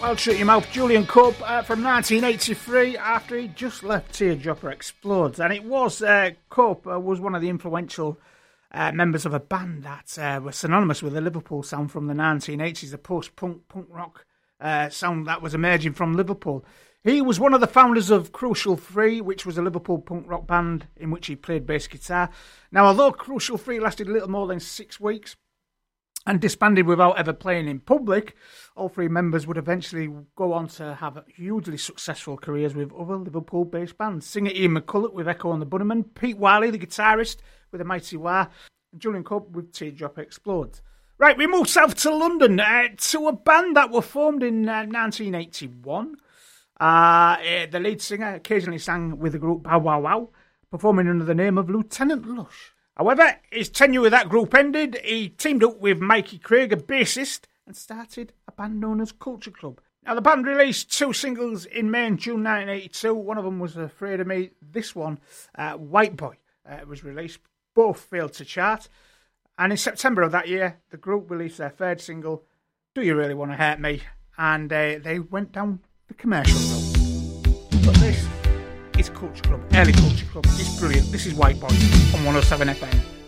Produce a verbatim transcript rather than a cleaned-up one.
Well, shut your mouth, Julian Cope uh, from nineteen eighty-three, after he just left Teardropper Explodes. And it was, uh, Cope uh, was one of the influential uh, members of a band that uh, was synonymous with the Liverpool sound from the nineteen eighties, the post-punk, punk rock uh, sound that was emerging from Liverpool. He was one of the founders of Crucial Three, which was a Liverpool punk rock band in which he played bass guitar. Now, although Crucial Three lasted a little more than six weeks, and disbanded without ever playing in public, all three members would eventually go on to have hugely successful careers with other Liverpool-based bands. Singer Ian McCulloch with Echo and the Bunnymen, Pete Wiley, the guitarist, with The Mighty Wah, and Julian Cope with Teardrop Explodes. Right, we move south to London, uh, to a band that were formed in uh, nineteen eighty-one. Uh, uh, the lead singer occasionally sang with the group Bow Wow Wow, performing under the name of Lieutenant Lush. However, his tenure with that group ended. He teamed up with Mikey Craig, a bassist, and started a band known as Culture Club. Now, the band released two singles in May and June nineteen eighty-two. One of them was Afraid of Me. This one, uh, White Boy, uh, was released. Both failed to chart. And in September of that year, the group released their third single, Do You Really Want to Hurt Me? And uh, they went down the commercial route. But this... It's Culture Club, early Culture Club. It's brilliant. This is White Boy on one oh seven F M.